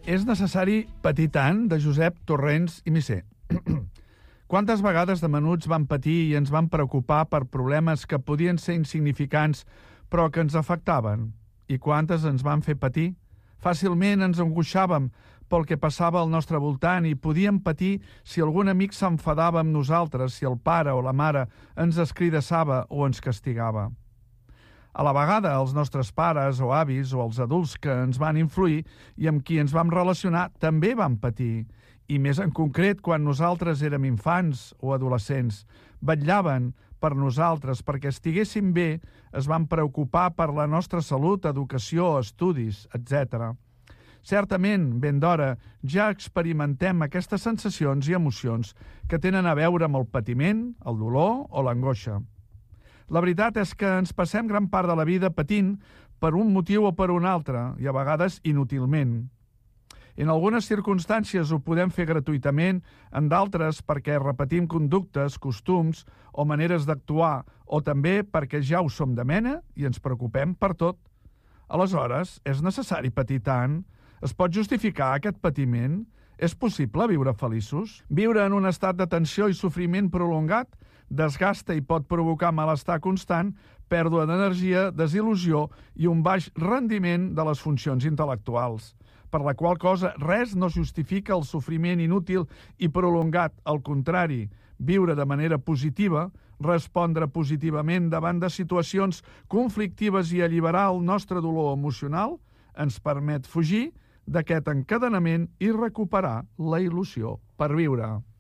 És necessari patir tant, de Josep Torrents i Misser. Quantes vegades de menuts vam patir i ens vam preocupar per problemes que podien ser insignificants però que ens afectaven? I quantes ens van fer patir? Fàcilment ens angoixàvem pel que passava al nostre voltant i podíem patir si algun amic s'enfadava amb nosaltres, si el pare o la mare ens escridassava o ens castigava. A la vegada, els nostres pares o avis o els adults que ens van influir i amb qui ens vam relacionar també van patir, i més en concret quan nosaltres érem infants o adolescents. Vetllaven per nosaltres perquè estiguéssim bé, es van preocupar per la nostra salut, educació, estudis, etc. Certament, ben d'hora, ja experimentem aquestes sensacions i emocions que tenen a veure amb el patiment, el dolor o l'angoixa. La veritat és que ens passem gran part de la vida patint per un motiu o per un altre, i a vegades inútilment. En algunes circumstàncies ho podem fer gratuïtament, en d'altres perquè repetim conductes, costums o maneres d'actuar, o també perquè ja ho som de mena i ens preocupem per tot. Aleshores, és necessari patir tant? Es pot justificar aquest patiment? És possible viure feliços? Viure en un estat de tensió i sofriment prolongat desgasta i pot provocar malestar constant, pèrdua d'energia, desil·lusió i un baix rendiment de les funcions intel·lectuals, per la qual cosa res no justifica el sofriment inútil i prolongat. Al contrari, viure de manera positiva, respondre positivament davant de situacions conflictives i alliberar el nostre dolor emocional ens permet fugir d'aquest encadenament i recuperar la il·lusió per viure.